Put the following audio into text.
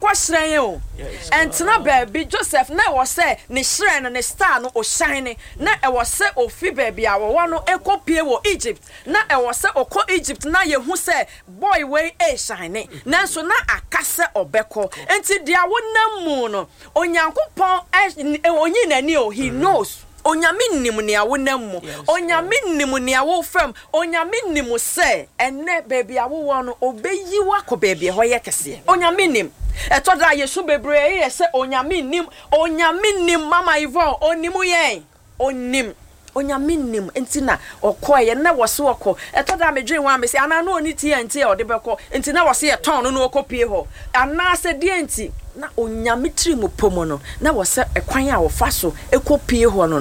shine o entina baby Joseph na wo say ne shrine ne star no o shine na e wo say ofi baby a wo no ekopie wo Egypt na e wo say okọ Egypt na ye hu say boy we e shine na so na akase obeko enti dia wonam mu no onyankopon onyi nani o he knows onyame nnim ne awonam mu onyame nnim ne awo fam onyame nnim se enne baby awo no obeyi wa ko baby ho ye kese onyame nnim etoda yesu bebre ye se onyame nnim mama Yvonne onimu yen onim onyame nnim entina okoye na wose woko etoda medwen wa mesi ana no oni tie enti e odebeko enti na wose ye ton no okopie ho ana se die enti na onyame tiri mu pomo no na wose ekwan a wo fa so ekopie ho no